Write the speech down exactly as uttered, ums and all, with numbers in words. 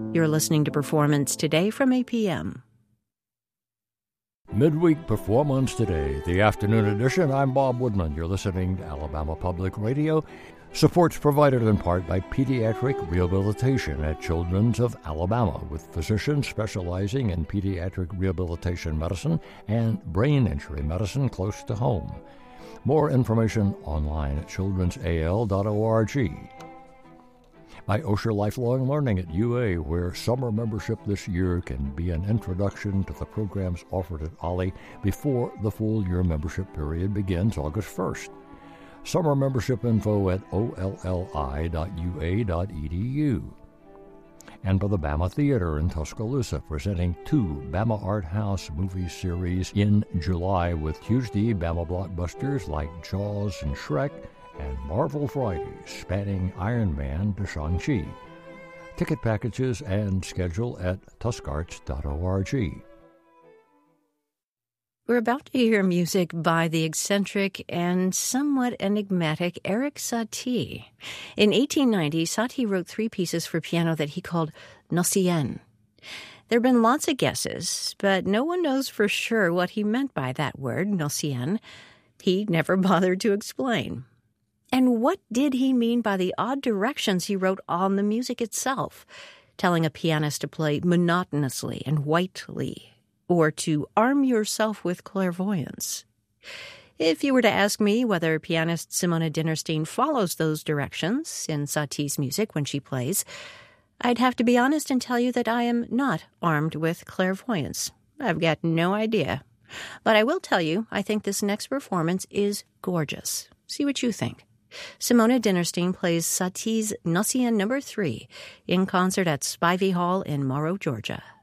You're listening to Performance Today from A P M. Midweek Performance Today, the afternoon edition. I'm Bob Woodman. You're listening to Alabama Public Radio. Support's provided in part by Pediatric Rehabilitation at Children's of Alabama, with physicians specializing in pediatric rehabilitation medicine and brain injury medicine close to home. More information online at children's a l dot org. By Osher Lifelong Learning at U A, where summer membership this year can be an introduction to the programs offered at Ollie before the full year membership period begins August first. Summer membership info at o l l i dot u a dot e d u. And by the Bama Theater in Tuscaloosa, presenting two Bama Art House movie series in July with Tuesday Bama blockbusters like Jaws and Shrek, and Marvel Fridays spanning Iron Man to Shang-Chi. Ticket packages and schedule at tuscarts dot org. We're about to hear music by the eccentric and somewhat enigmatic Erik Satie. In eighteen ninety, Satie wrote three pieces for piano that he called Nocien. There have been lots of guesses, but no one knows for sure what he meant by that word, Nocien. He never bothered to explain. And what did he mean by the odd directions he wrote on the music itself, telling a pianist to play monotonously and whitely, or to arm yourself with clairvoyance? If you were to ask me whether pianist Simona Dinnerstein follows those directions in Satie's music when she plays, I'd have to be honest and tell you that I am not armed with clairvoyance. I've got no idea. But I will tell you, I think this next performance is gorgeous. See what you think. Simona Dinnerstein plays Satie's Nocien number three in concert at Spivey Hall in Morrow, Georgia.